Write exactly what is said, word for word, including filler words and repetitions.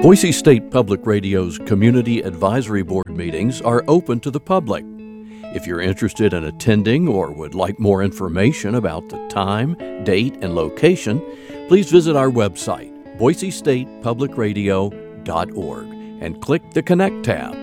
Boise State Public Radio's Community Advisory Board meetings are open to the public. If you're interested in attending or would like more information about the time, date, and location, please visit our website, boise state public radio dot org, and click the Connect tab.